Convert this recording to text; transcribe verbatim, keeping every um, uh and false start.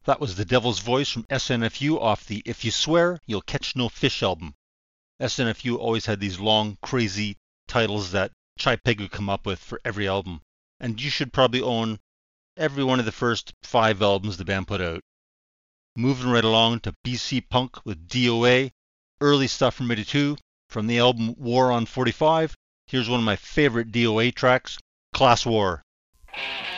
That was The Devil's Voice from S N F U off the If You Swear, You'll Catch No Fish album. S N F U always had these long, crazy titles that Chai Peg would come up with for every album. And you should probably own every one of the first five albums the band put out. Moving right along to B C Punk with D O A, early stuff from eighty-two, from the album War on forty-five. Here's one of my favorite D O A tracks, Class War.